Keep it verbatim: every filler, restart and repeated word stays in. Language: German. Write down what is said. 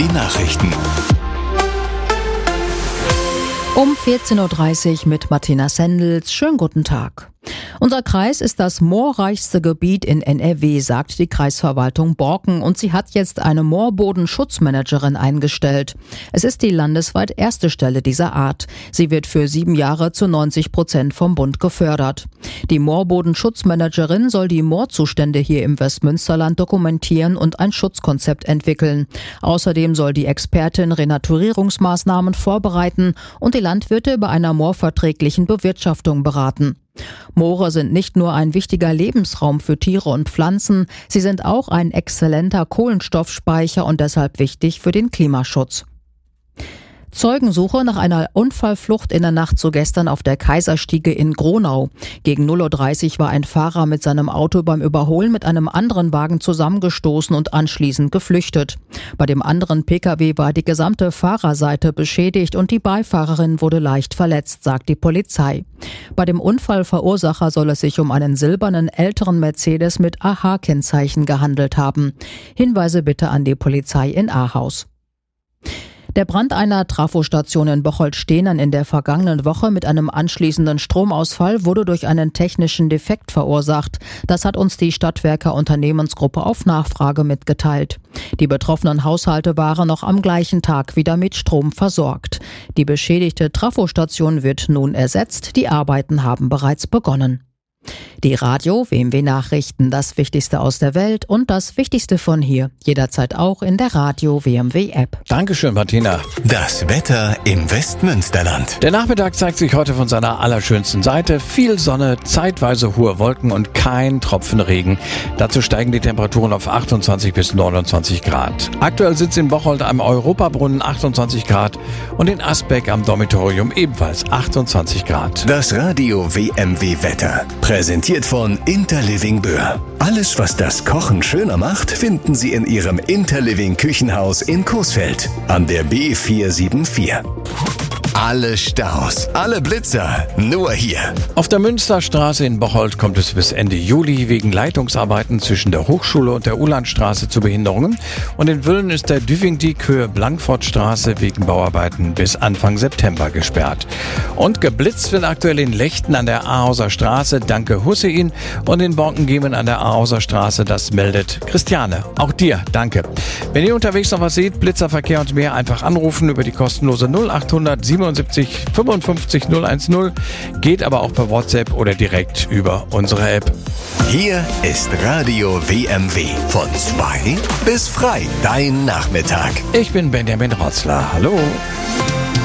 W Nachrichten. Um vierzehn Uhr dreißig mit Martina Sendels. Schönen guten Tag. Unser Kreis ist das moorreichste Gebiet in N R W, sagt die Kreisverwaltung Borken, und sie hat jetzt eine Moorbodenschutzmanagerin eingestellt. Es ist die landesweit erste Stelle dieser Art. Sie wird für sieben Jahre zu neunzig Prozent vom Bund gefördert. Die Moorbodenschutzmanagerin soll die Moorzustände hier im Westmünsterland dokumentieren und ein Schutzkonzept entwickeln. Außerdem soll die Expertin Renaturierungsmaßnahmen vorbereiten und die Landwirte bei einer moorverträglichen Bewirtschaftung beraten. Moore sind nicht nur ein wichtiger Lebensraum für Tiere und Pflanzen, sie sind auch ein exzellenter Kohlenstoffspeicher und deshalb wichtig für den Klimaschutz. Zeugensuche nach einer Unfallflucht in der Nacht zu gestern auf der Kaiserstiege in Gronau. Gegen null Uhr dreißig war ein Fahrer mit seinem Auto beim Überholen mit einem anderen Wagen zusammengestoßen und anschließend geflüchtet. Bei dem anderen Pkw war die gesamte Fahrerseite beschädigt und die Beifahrerin wurde leicht verletzt, sagt die Polizei. Bei dem Unfallverursacher soll es sich um einen silbernen älteren Mercedes mit A H-Kennzeichen gehandelt haben. Hinweise bitte an die Polizei in Ahaus. Der Brand einer Trafostation in Bocholt-Stehnern in der vergangenen Woche mit einem anschließenden Stromausfall wurde durch einen technischen Defekt verursacht. Das hat uns die Stadtwerke Unternehmensgruppe auf Nachfrage mitgeteilt. Die betroffenen Haushalte waren noch am gleichen Tag wieder mit Strom versorgt. Die beschädigte Trafostation wird nun ersetzt. Die Arbeiten haben bereits begonnen. Die Radio W M W Nachrichten, das Wichtigste aus der Welt und das Wichtigste von hier. Jederzeit auch in der Radio W M W App. Dankeschön, Martina. Das Wetter im Westmünsterland. Der Nachmittag zeigt sich heute von seiner allerschönsten Seite. Viel Sonne, zeitweise hohe Wolken und kein Tropfen Regen. Dazu steigen die Temperaturen auf achtundzwanzig bis neunundzwanzig Grad. Aktuell sitzt in Bocholt am Europabrunnen achtundzwanzig Grad und in Asbeck am Dormitorium ebenfalls achtundzwanzig Grad. Das Radio W M W Wetter. Präsentiert von Interliving Böhr. Alles, was das Kochen schöner macht, finden Sie in Ihrem Interliving Küchenhaus in Coesfeld an der B vier sieben vier. Alle Staus, alle Blitzer, nur hier. Auf der Münsterstraße in Bocholt kommt es bis Ende Juli wegen Leitungsarbeiten zwischen der Hochschule und der Ulandstraße zu Behinderungen. Und in Wüllen ist der Düvingdiek Höhe Blankfortstraße wegen Bauarbeiten bis Anfang September gesperrt. Und geblitzt wird aktuell in Lechten an der Ahauser Straße, danke Hussein, und in Borkengemen an der Ahauser Straße, das meldet Christiane. Auch dir, danke. Wenn ihr unterwegs noch was seht, Blitzerverkehr und mehr, einfach anrufen über die kostenlose null achthundert siebenundsiebzig fünfundfünfzig null eins-null, geht aber auch per WhatsApp oder direkt über unsere App. Hier ist Radio W M W. Von zwei bis frei, dein Nachmittag. Ich bin Benjamin Rotzler. Hallo.